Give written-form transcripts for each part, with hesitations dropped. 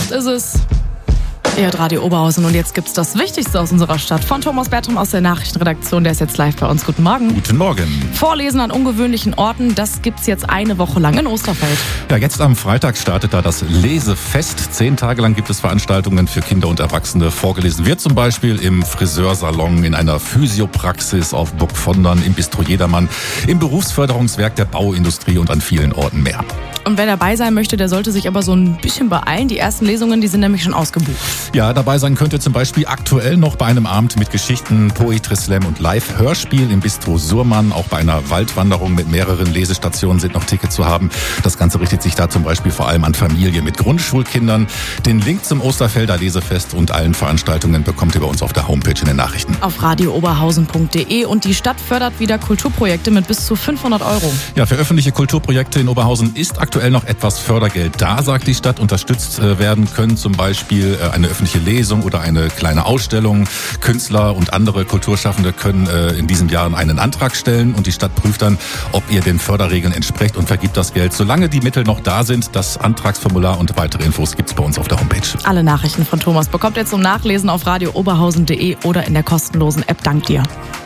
Jetzt ist es Radio Oberhausen und jetzt gibt's das Wichtigste aus unserer Stadt. Von Thomas Bertram aus der Nachrichtenredaktion, der ist jetzt live bei uns. Guten Morgen. Guten Morgen. Vorlesen an ungewöhnlichen Orten, das gibt's jetzt eine Woche lang in Osterfeld. Ja, jetzt am Freitag startet da das Lesefest. 10 Tage lang gibt es Veranstaltungen für Kinder und Erwachsene. Vorgelesen wird zum Beispiel im Friseursalon, in einer Physiopraxis auf Burg Vondern, im Bistro Jedermann, im Berufsförderungswerk der Bauindustrie und an vielen Orten mehr. Und wer dabei sein möchte, der sollte sich aber so ein bisschen beeilen. Die ersten Lesungen, die sind nämlich schon ausgebucht. Ja, dabei sein könnte zum Beispiel aktuell noch bei einem Abend mit Geschichten, Poetry Slam und Live-Hörspiel im Bistro Surmann. Auch bei einer Waldwanderung mit mehreren Lesestationen sind noch Tickets zu haben. Das Ganze richtet sich da zum Beispiel vor allem an Familien mit Grundschulkindern. Den Link zum Osterfelder Lesefest und allen Veranstaltungen bekommt ihr bei uns auf der Homepage in den Nachrichten. Auf radiooberhausen.de. Und die Stadt fördert wieder Kulturprojekte mit bis zu 500 €. Ja, für öffentliche Kulturprojekte in Oberhausen ist aktuell noch etwas Fördergeld da, sagt die Stadt. Unterstützt werden können zum Beispiel eine öffentliche Lesung oder eine kleine Ausstellung. Künstler und andere Kulturschaffende können in diesem Jahr einen Antrag stellen und die Stadt prüft dann, ob ihr den Förderregeln entspricht und vergibt das Geld, solange die Mittel noch da sind. Das Antragsformular und weitere Infos gibt's bei uns auf der Homepage. Alle Nachrichten von Thomas bekommt ihr zum Nachlesen auf radiooberhausen.de oder in der kostenlosen App. Dank dir.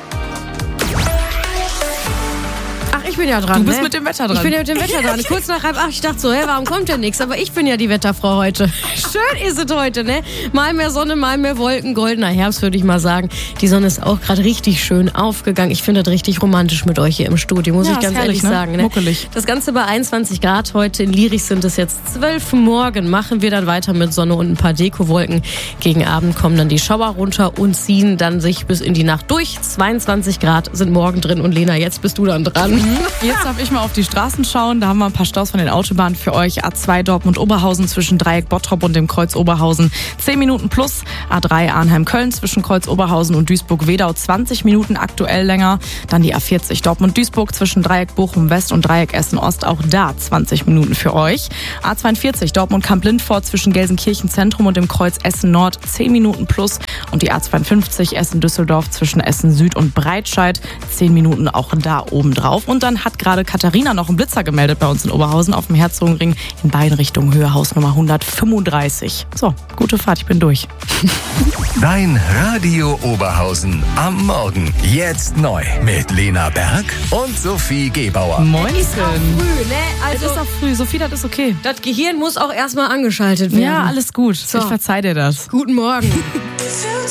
Ich bin ja dran. Du bist mit dem Wetter dran. Ich bin ja mit dem Wetter dran. Kurz nach 7:30, ich dachte so, warum kommt denn nichts? Aber ich bin ja die Wetterfrau heute. Schön ist es heute, ne? Mal mehr Sonne, mal mehr Wolken, goldener Herbst, würde ich mal sagen. Die Sonne ist auch gerade richtig schön aufgegangen. Ich finde das richtig romantisch mit euch hier im Studio, muss ich ganz ehrlich sagen. Ne? Muckelig. Das Ganze bei 21 Grad heute. In Lierich sind es jetzt 12 morgen. Machen wir dann weiter mit Sonne und ein paar Dekowolken. Gegen Abend kommen dann die Schauer runter und ziehen dann sich bis in die Nacht durch. 22 Grad sind morgen drin. Und Lena, jetzt bist du dann dran. Jetzt darf ich mal auf die Straßen schauen. Da haben wir ein paar Staus von den Autobahnen für euch. A2 Dortmund-Oberhausen zwischen Dreieck Bottrop und dem Kreuz Oberhausen 10 Minuten plus. A3 Arnheim-Köln zwischen Kreuz Oberhausen und Duisburg-Wedau 20 Minuten aktuell länger. Dann die A40 Dortmund-Duisburg zwischen Dreieck Bochum-West und Dreieck Essen-Ost. Auch da 20 Minuten für euch. A42 Dortmund-Kamp-Lindfort zwischen Gelsenkirchen-Zentrum und dem Kreuz Essen-Nord 10 Minuten plus. Und die A52 Essen-Düsseldorf zwischen Essen-Süd und Breitscheid 10 Minuten auch da oben drauf. Und dann hat gerade Katharina noch einen Blitzer gemeldet bei uns in Oberhausen auf dem Herzogenring in beiden Richtungen, Höhe Hausnummer 135. So, gute Fahrt, ich bin durch. Dein Radio Oberhausen am Morgen. Jetzt neu mit Lena Berg und Sophie Gebauer. Moin. Ist auch früh, ne? Es ist auch früh, Sophie, das ist okay. Das Gehirn muss auch erstmal angeschaltet werden. Ja, alles gut. So. Ich verzeih dir das. Guten Morgen.